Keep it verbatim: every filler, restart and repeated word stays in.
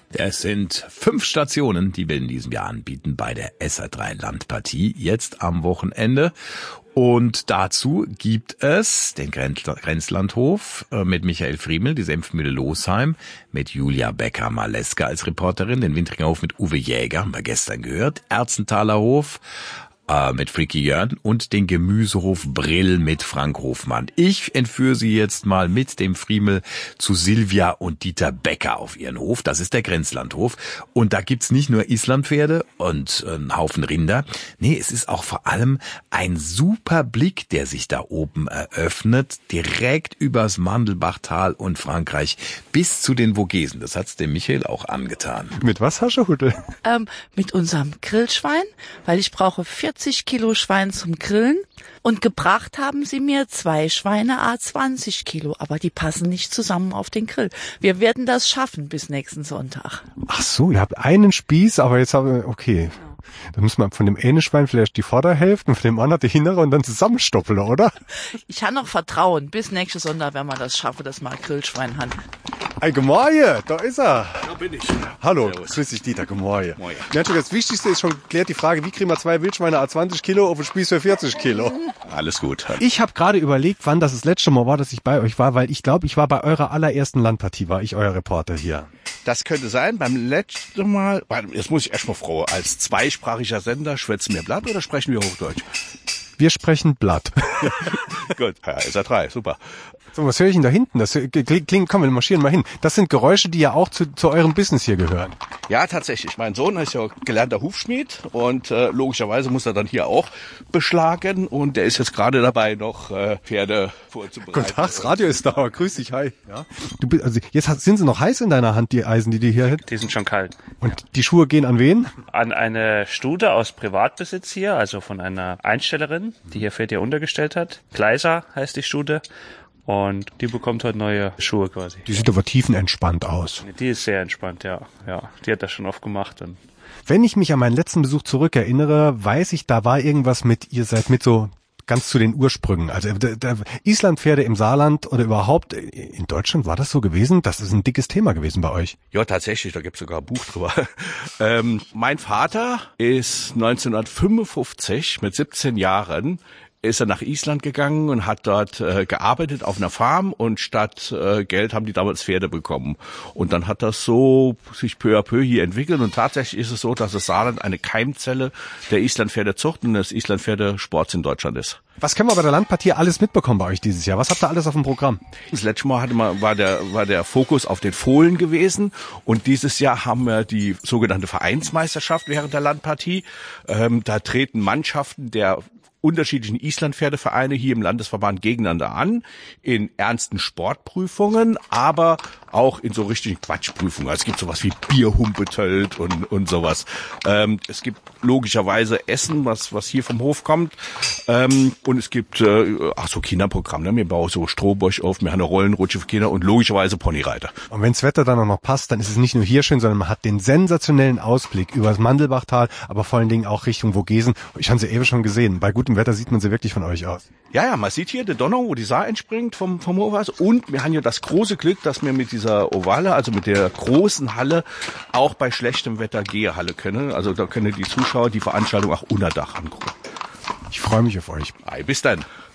Es sind fünf Stationen, die wir in diesem Jahr anbieten bei der S R drei Landpartie, jetzt am Wochenende. Und dazu gibt es den Grenzlandhof mit Michael Friemel, die Senfmühle Losheim, mit Julia Becker-Maleska als Reporterin, den Wintringerhof mit Uwe Jäger, haben wir gestern gehört, Erzenthaler Hof mit Freaky Jörn und den Gemüsehof Brill mit Frank Hofmann. Ich entführe Sie jetzt mal mit dem Friemel zu Silvia und Dieter Becker auf ihren Hof. Das ist der Grenzlandhof. Und da gibt's nicht nur Islandpferde und einen Haufen Rinder. Nee, es ist auch vor allem ein super Blick, der sich da oben eröffnet, direkt übers Mandelbachtal und Frankreich bis zu den Vogesen. Das hat's dem Michael auch angetan. Mit was, Herr Schuhudel? Ähm, mit unserem Grillschwein, weil ich brauche vierzig Kilo Schwein zum Grillen und gebracht haben sie mir zwei Schweine à zwanzig Kilo, aber die passen nicht zusammen auf den Grill. Wir werden das schaffen bis nächsten Sonntag. Ach so, ihr habt einen Spieß, aber jetzt haben wir, okay. Dann muss man von dem einen Schwein vielleicht die Vorderhälfte und von dem anderen die hintere und dann zusammenstoppeln, oder? Ich habe noch Vertrauen. Bis nächsten Sonntag werden wir das schaffen, dass wir ein Grillschwein haben. Hey, Gemorje, da ist er. Da bin ich. Hallo, Servus. grüß dich, Dieter, Gemorje. Moin. Ja, das Wichtigste ist schon geklärt, die Frage, wie kriegen wir zwei Wildschweine à zwanzig Kilo auf den Spieß für vierzig Kilo? Alles gut. Ich habe gerade überlegt, wann das das letzte Mal war, dass ich bei euch war, weil ich glaube, ich war bei eurer allerersten Landpartie, war ich euer Reporter hier. Das könnte sein. Beim letzten Mal, jetzt muss ich erst mal fragen, als zweisprachiger Sender, schwätzen wir Blatt oder sprechen wir Hochdeutsch? Wir sprechen Blatt. Gut, ja, S R drei, super. So, was höre ich denn da hinten? Das klingt, komm, wir marschieren mal hin. Das sind Geräusche, die ja auch zu, zu eurem Business hier gehören. Ja, tatsächlich. Mein Sohn ist ja gelernter Hufschmied und äh, logischerweise muss er dann hier auch beschlagen und der ist jetzt gerade dabei, noch äh, Pferde vorzubereiten. Guten Tag, das Radio ist da. Grüß dich, hi. Ja. Du bist, also jetzt hast, sind sie noch heiß in deiner Hand, die Eisen, die du hier hättest? Die sind schon kalt. Und die Schuhe gehen an wen? An eine Stute aus Privatbesitz hier, also von einer Einstellerin, die hier Pferde untergestellt hat. Gleiser heißt die Stute. Und die bekommt heute neue Schuhe quasi. Die sieht aber tiefenentspannt aus. Die ist sehr entspannt, ja. Ja, die hat das schon oft gemacht. Und wenn ich mich an meinen letzten Besuch zurückerinnere, weiß ich, da war irgendwas mit, ihr seid mit so ganz zu den Ursprüngen. Also der, der Islandpferde im Saarland oder überhaupt in Deutschland, war das so gewesen? Das ist ein dickes Thema gewesen bei euch. Ja, tatsächlich, da gibt's sogar ein Buch drüber. ähm, mein Vater ist neunzehnhundertfünfundfünfzig mit siebzehn Jahren ist er nach Island gegangen und hat dort äh, gearbeitet auf einer Farm und statt äh, Geld haben die damals Pferde bekommen. Und dann hat das so sich peu à peu hier entwickelt und tatsächlich ist es so, dass das Saarland eine Keimzelle der Islandpferdezucht und des Islandpferdesports in Deutschland ist. Was können wir bei der Landpartie alles mitbekommen bei euch dieses Jahr? Was habt ihr alles auf dem Programm? Das letzte Mal hatte man, war der, war der Fokus auf den Fohlen gewesen und dieses Jahr haben wir die sogenannte Vereinsmeisterschaft während der Landpartie. Ähm, da treten Mannschaften der unterschiedlichen Islandpferdevereine hier im Landesverband gegeneinander an, in ernsten Sportprüfungen, aber auch in so richtigen Quatschprüfungen. Also es gibt sowas wie Bierhumpetölt und, und sowas. Ähm, es gibt logischerweise Essen, was, was hier vom Hof kommt. Ähm, und es gibt, äh, ach so, Kinderprogramm, ne? Wir bauen so Strohbosch auf, wir haben eine Rollenrutsche für Kinder und logischerweise Ponyreiter. Und wenn das Wetter dann auch noch passt, dann ist es nicht nur hier schön, sondern man hat den sensationellen Ausblick über das Mandelbachtal, aber vor allen Dingen auch Richtung Vogesen. Ich habe sie eben schon gesehen. Bei gutem Wetter sieht man sie wirklich von euch aus. Ja, ja, man sieht hier die Donau, wo die Saar entspringt vom, vom Hof aus. Und wir haben ja das große Glück, dass wir mit dieser Ovale, also mit der großen Halle, auch bei schlechtem Wetter Gehehalle können. Also da können die Zuschauer die Veranstaltung auch unter Dach angucken. Ich freue mich auf euch. Hey, bis dann.